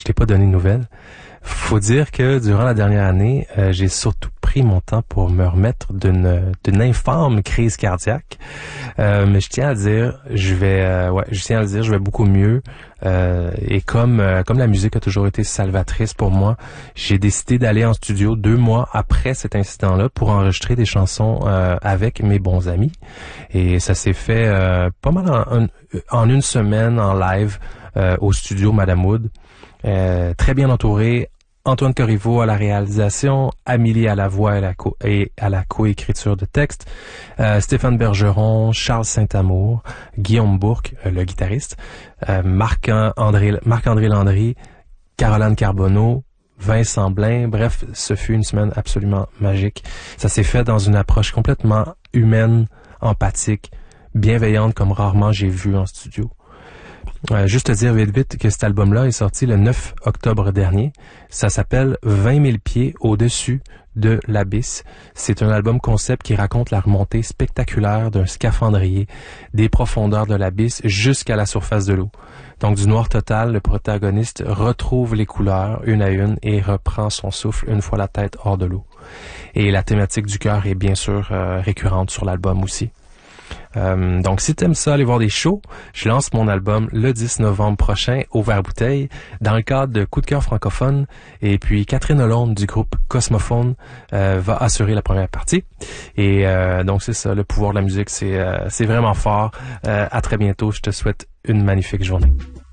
je t'ai pas donné de nouvelles. Faut dire que durant la dernière année, j'ai surtout pris mon temps pour me remettre d'une infâme crise cardiaque. Mais je tiens à dire, je vais beaucoup mieux. Et comme la musique a toujours été salvatrice pour moi, j'ai décidé d'aller en studio 2 mois après cet incident-là pour enregistrer des chansons avec mes bons amis. Et ça s'est fait pas mal en une semaine en live au studio Madame Wood. Très bien entouré. Antoine Corriveau à la réalisation, Amélie à la voix et à la coécriture de texte, Stéphane Bergeron, Charles Saint-Amour, Guillaume Bourque, le guitariste, Marc-André Landry, Caroline Carbonneau, Vincent Blain. Bref, ce fut une semaine absolument magique. Ça s'est fait dans une approche complètement humaine, empathique, bienveillante comme rarement j'ai vu en studio. Juste te dire vite que cet album-là est sorti le 9 octobre dernier. Ça s'appelle 20 000 pieds au-dessus de l'abysse. C'est un album concept qui raconte la remontée spectaculaire d'un scaphandrier des profondeurs de l'abysse jusqu'à la surface de l'eau. Donc du noir total, le protagoniste retrouve les couleurs une à une et reprend son souffle une fois la tête hors de l'eau. Et la thématique du cœur est bien sûr récurrente sur l'album aussi. Donc si t'aimes ça, aller voir des shows, je lance mon album le 10 novembre prochain au Vert-Bouteille dans le cadre de Coup de cœur francophone, et puis Catherine Hollande du groupe Cosmophone va assurer la première partie. Et donc c'est ça, le pouvoir de la musique, c'est vraiment fort. À très bientôt, je te souhaite une magnifique journée.